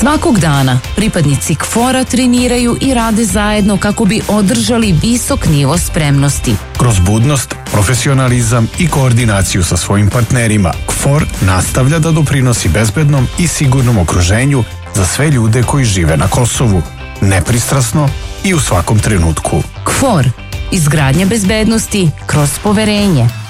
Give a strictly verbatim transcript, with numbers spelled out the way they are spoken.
Svakog dana pripadnici K F O R-a treniraju i rade zajedno kako bi održali visok nivo spremnosti. Kroz budnost, profesionalizam i koordinaciju sa svojim partnerima, K F O R nastavlja da doprinosi bezbednom i sigurnom okruženju za sve ljude koji žive na Kosovu, nepristrasno i u svakom trenutku. K F O R. Izgradnja bezbednosti kroz poverenje.